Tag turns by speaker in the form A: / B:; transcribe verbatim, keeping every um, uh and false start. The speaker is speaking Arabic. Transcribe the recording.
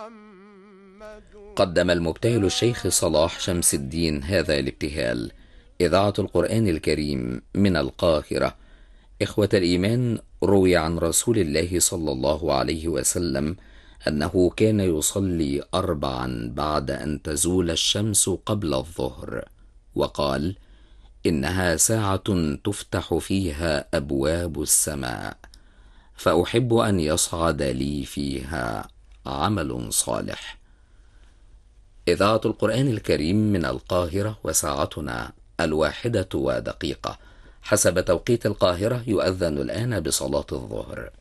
A: قدم المبتهل الشيخ صلاح شمس الدين هذا الابتهال. إذاعة القرآن الكريم من القاهرة. إخوة الإيمان، روي عن رسول الله صلى الله عليه وسلم أنه كان يصلي أربعا بعد أن تزول الشمس قبل الظهر، وقال: إنها ساعة تفتح فيها أبواب السماء، فأحب أن يصعد لي فيها عمل صالح. إذاعة القرآن الكريم من القاهرة، وساعتنا الواحدة ودقيقة حسب توقيت القاهرة. يؤذن الآن بصلاة الظهر.